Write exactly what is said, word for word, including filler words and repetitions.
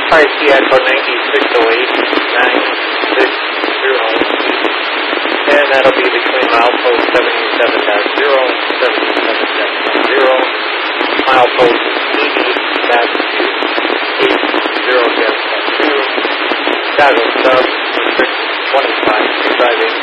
verify C I code ninety-six oh eight nine six zero, and that'll be between milepost seventy-seven dash zero and seventy-seven dash zero, milepost eighty dash two eight zero dash two, Chicago sub, restriction twenty-five, driving